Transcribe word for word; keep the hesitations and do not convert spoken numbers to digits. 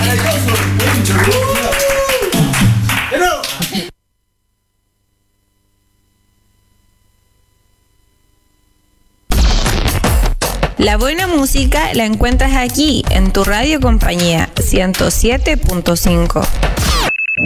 La buena música la encuentras aquí, en tu radio compañía, ciento siete punto cinco.